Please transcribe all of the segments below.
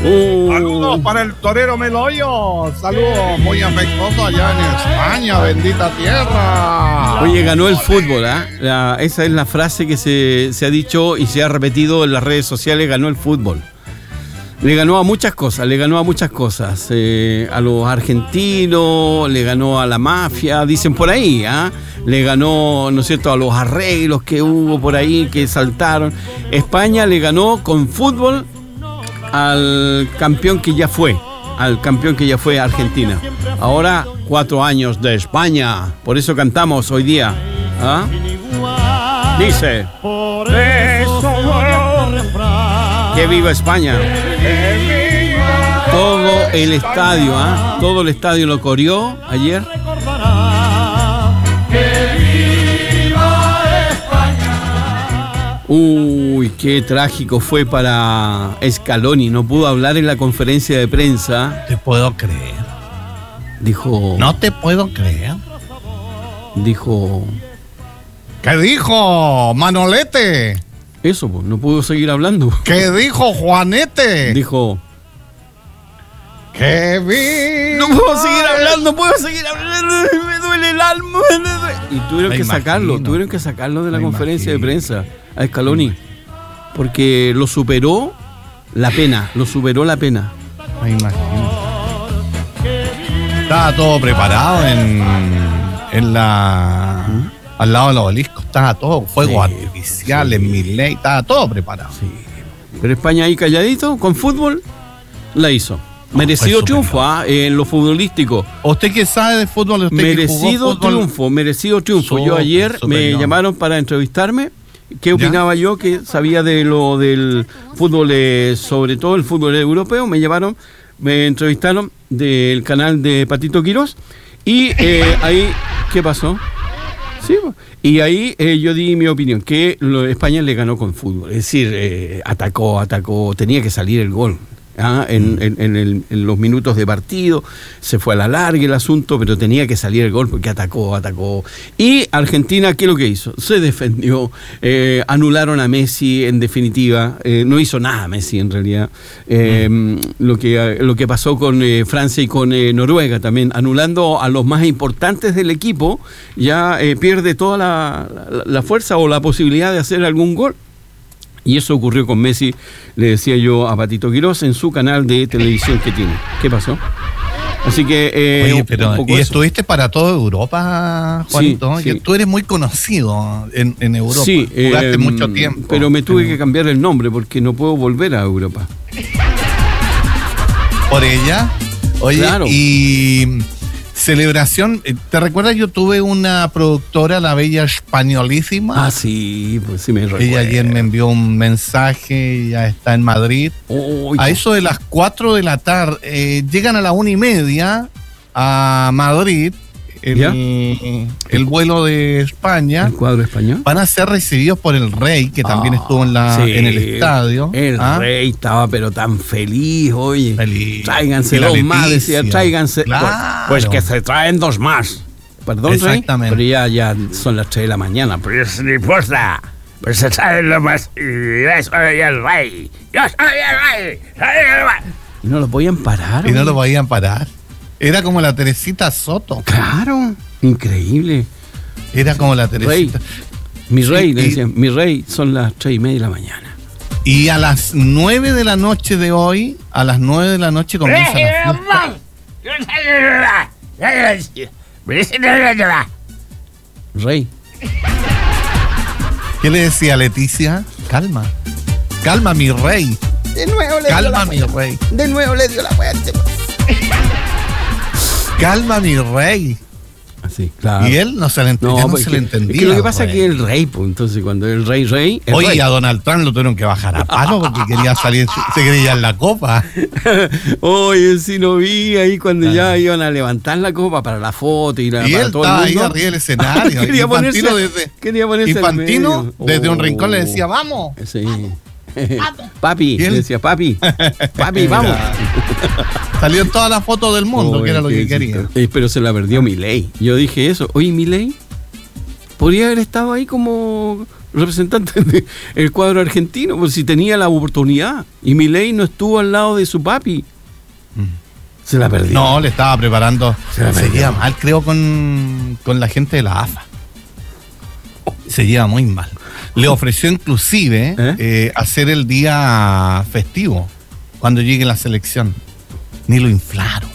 Saludos para el torero Meloyo. Saludos muy afectuosos allá en España, bendita tierra. Oye, ganó el fútbol, ¿ah? Esa es la frase que se ha dicho y se ha repetido en las redes sociales, ganó el fútbol. Le ganó a muchas cosas, a los argentinos, le ganó a la mafia, dicen por ahí, le ganó, ¿no es cierto?, a los arreglos que hubo por ahí, que saltaron. España le ganó con fútbol al campeón que ya fue Argentina. Ahora 4 años de España, por eso cantamos hoy día. Dice, por eso que viva España. Todo el estadio, todo el estadio lo coreó ayer. Uy, qué trágico fue para Scaloni. No pudo hablar en la conferencia de prensa. Te puedo creer. Dijo. No te puedo creer. Dijo. ¿Qué dijo Manolete? Eso, pues, no pudo seguir hablando. ¿Qué dijo Juanete? Dijo. ¡Que viva! No puedo seguir hablando, me duele el alma. Y tuvieron que sacarlo de la conferencia de prensa a Scaloni. Porque lo superó la pena. Me imagino. Estaba todo preparado al lado del obelisco. Estaba todo, fuegos artificiales, Milei, estaba todo preparado. Sí. Pero España ahí calladito, con fútbol, la hizo. Merecido triunfo, en lo futbolístico. ¿Usted qué sabe de fútbol? Merecido triunfo. Yo ayer me llamaron para entrevistarme. ¿Qué opinaba yo? Que sabía de lo del fútbol, sobre todo el fútbol europeo. Me entrevistaron del canal de Patito Quirós. Y ahí, ¿qué pasó? Sí, y ahí yo di mi opinión, que España le ganó con fútbol. Es decir, atacó, tenía que salir el gol. En los minutos de partido se fue a la larga el asunto, pero tenía que salir el gol porque atacó. Y Argentina, ¿qué es lo que hizo? Se defendió, anularon a Messi, en definitiva, no hizo nada Messi en realidad. Lo que pasó con Francia y con Noruega también, anulando a los más importantes del equipo, ya pierde toda la fuerza o la posibilidad de hacer algún gol. Y eso ocurrió con Messi, le decía yo a Patito Quirós, en su canal de televisión que tiene. ¿Qué pasó? Así que... Oye, pero ¿y estuviste para toda Europa, Juanito? Sí. Tú eres muy conocido en Europa. Sí, jugaste mucho tiempo. Pero me tuve que cambiar el nombre porque no puedo volver a Europa. ¿Por ella? Oye, claro. Y... celebración, ¿te recuerdas? Yo tuve una productora, la bella Españolísima. Sí, pues sí me recuerdo. Ella ayer me envió un mensaje, ya está en Madrid. A eso de las 4 de la tarde, llegan a las 1:30 a Madrid, el vuelo de España. El cuadro español. Van a ser recibidos por el rey, que también estuvo en el estadio. El rey estaba pero tan feliz, oye. Feliz. Tráiganse 2 más, decía, tráiganse. Claro. Pues que se traen 2 más. Perdón, exactamente. Rey. Pero ya son las 3 de la mañana. Pero es ni importa. Pues se traen lo más. Y yo soy el rey. Y no lo podían parar. Era como la Teresita Soto. Claro, increíble. Era como la Teresita. Mi rey, le decían, mi rey, son las 3:30 de la mañana. Y a las 9 de la noche de hoy, comienza la fiesta. Rey. ¿Qué le decía Leticia? Calma, mi rey. De nuevo le dio la rey. De nuevo le dio la muerte. Calma, mi rey. Así, claro. Y él no se le entendía. Es que lo que pasa es que el rey, pues, entonces cuando el rey. Oye, rey. A Donald Trump lo tuvieron que bajar a palo porque quería salir, se creía en la copa. Oye, sí lo vi ahí cuando ya iban a levantar la copa para la foto y para él todo estaba el mundo. ahí arriba del escenario. Infantino desde un rincón le decía, vamos. Sí. Papi, le decía, papi, vamos. Salió en todas las fotos del mundo, que era lo que quería. Pero se la perdió Milei. Yo dije eso. Oye, Milei podría haber estado ahí como representante del cuadro argentino, pues si tenía la oportunidad. Y Milei no estuvo al lado de su papi. Se la perdió. No, le estaba preparando. Se lleva mal, creo, con la gente de la AFA. Se lleva muy mal. Le ofreció inclusive hacer el día festivo cuando llegue la selección. Ni lo inflaron.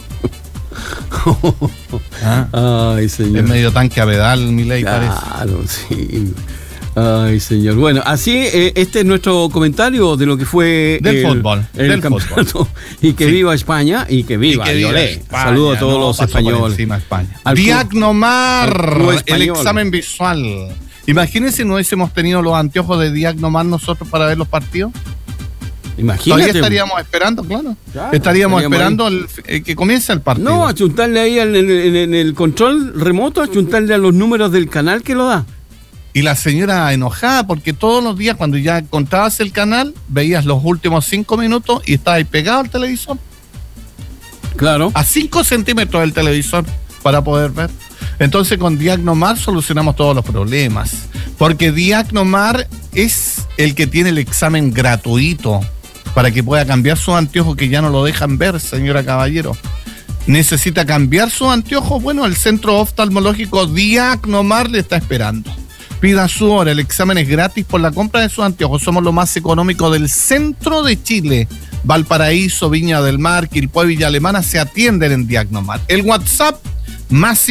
Ay, señor. Es medio tanque a pedal, Milei, parece. Claro, sí. Ay, señor. Bueno, así este es nuestro comentario de lo que fue del fútbol. El campeonato. Y que viva España y que viva España. Saludos a todos los españoles. Diagnomar, el examen visual. Imagínense si no hubiésemos tenido los anteojos de Diagnomar nosotros para ver los partidos. Imagínate. Todavía estaríamos esperando, claro. Estaríamos esperando que comience el partido. No, achuntarle ahí en el control remoto, achuntarle a los números del canal que lo da. Y la señora enojada porque todos los días cuando ya encontrabas el canal, veías los últimos 5 minutos y estabas ahí pegado al televisor. Claro. A 5 centímetros del televisor para poder ver. Entonces con Diagnomar solucionamos todos los problemas. Porque Diagnomar es el que tiene el examen gratuito para que pueda cambiar sus anteojos que ya no lo dejan ver, señora Caballero. ¿Necesita cambiar sus anteojos? Bueno, el centro oftalmológico Diagnomar le está esperando. Pida su hora, el examen es gratis por la compra de sus anteojos. Somos lo más económico del centro de Chile. Valparaíso, Viña del Mar, Quilpué, Villa Alemana se atienden en Diagnomar. El WhatsApp más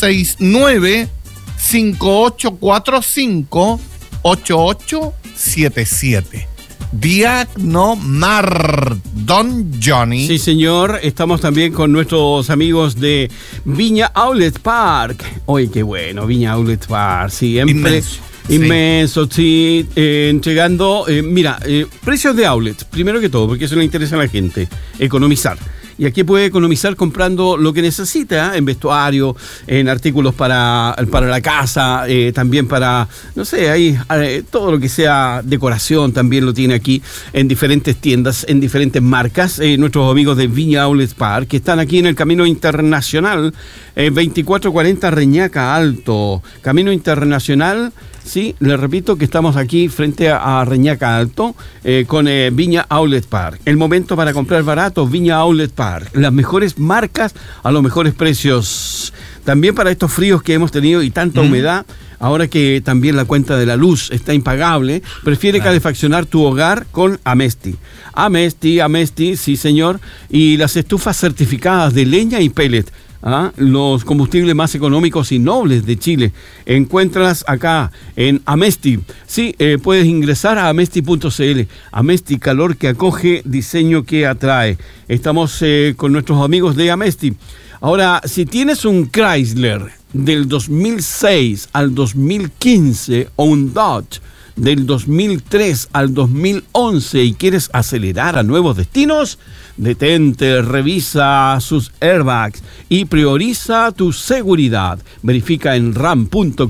569-5845-8877. Diagnomar, Don Johnny. Sí, señor. Estamos también con nuestros amigos de Viña Outlet Park. Oye, qué bueno, Viña Outlet Park. Siempre inmenso, sí. Entregando, precios de outlet, primero que todo, porque eso le interesa a la gente, economizar. Y aquí puede economizar comprando lo que necesita, en vestuario, en artículos para la casa, también para, no sé, ahí todo lo que sea decoración también lo tiene aquí en diferentes tiendas, en diferentes marcas. Nuestros amigos de Viña Outlet Park, que están aquí en el Camino Internacional, 2440 Reñaca Alto. Camino Internacional. Sí, les repito que estamos aquí frente a Reñaca Alto con Viña Outlet Park. El momento para comprar barato, Viña Outlet Park. Las mejores marcas a los mejores precios. También para estos fríos que hemos tenido y tanta humedad, ahora que también la cuenta de la luz está impagable, prefiere calefaccionar tu hogar con Amesti. Amesti, sí señor. Y las estufas certificadas de leña y pellet. Los combustibles más económicos y nobles de Chile. Encuéntralas acá en Amesti. Sí, puedes ingresar a amesti.cl. Amesti, calor que acoge, diseño que atrae. Estamos con nuestros amigos de Amesti. Ahora, si tienes un Chrysler del 2006 al 2015 o un Dodge del 2003 al 2011 y quieres acelerar a nuevos destinos, detente, revisa sus airbags y prioriza tu seguridad. Verifica en ram.com/cl.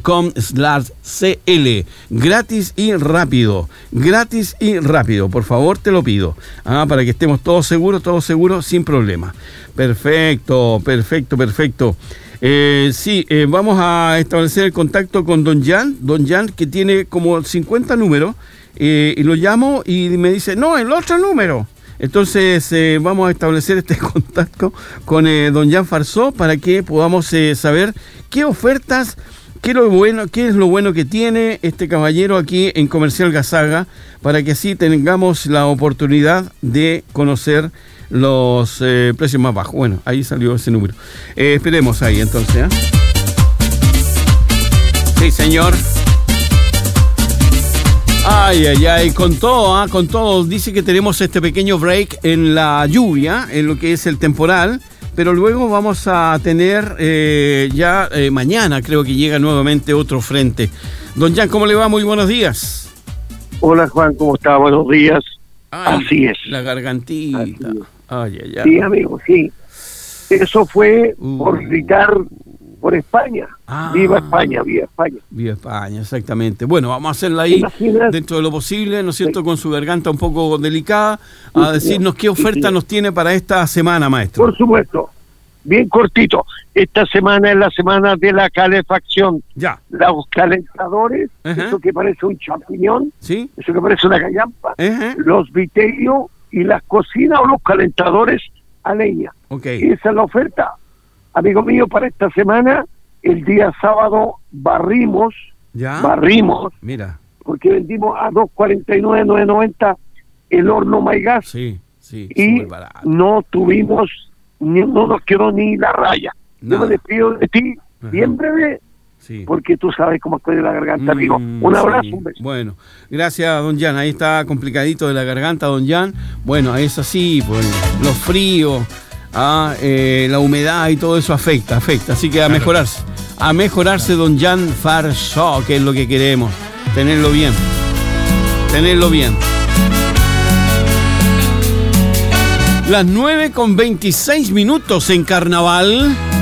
Gratis y rápido. Por favor, te lo pido. Para que estemos todos seguros, sin problema. Perfecto. Vamos a establecer el contacto con Don Jan, que tiene como 50 números, y lo llamo y me dice, no, el otro número. Entonces vamos a establecer este contacto con Don Jan Farsó para que podamos saber qué ofertas, qué es lo bueno que tiene este caballero aquí en Comercial Gazaga, para que así tengamos la oportunidad de conocer los precios más bajos. Bueno, ahí salió ese número. Esperemos ahí entonces. Sí, señor. Ay, con todo. Dice que tenemos este pequeño break en la lluvia, en lo que es el temporal, pero luego vamos a tener mañana creo que llega nuevamente otro frente. Don Jan, ¿cómo le va? Muy buenos días. Hola Juan, ¿cómo está? Buenos días. Así es. La gargantita. Ay. Sí, amigo, sí. Eso fue por gritar por España. ¡Viva España, viva España! Viva España, exactamente. Bueno, vamos a hacerla ahí dentro de lo posible, ¿no es cierto? Con su garganta un poco delicada, a decirnos qué oferta nos tiene para esta semana, maestro. Por supuesto. bien cortito. Esta semana es la semana de la calefacción. Ya. Los calentadores, eso que parece un champiñón, ¿sí? Eso que parece una callampa, los vitelios y las cocinas o los calentadores a leña. Okay. Y esa es la oferta. Amigo mío, para esta semana, el día sábado barrimos, mira, porque vendimos a 2.49, 9.90 el horno Maigas. Sí, y no tuvimos, no nos quedó ni la raya. Nada. Yo me despido de ti bien breve, porque tú sabes cómo estoy de la garganta, amigo. Un abrazo, un beso. Bueno, gracias, don Jan. Ahí está complicadito de la garganta, don Jan. Bueno, es así, pues, los fríos, la humedad y todo eso afecta. Así que a mejorarse, don Jan Farsó, que es lo que queremos. Tenerlo bien. Las 9:26 en Carnaval.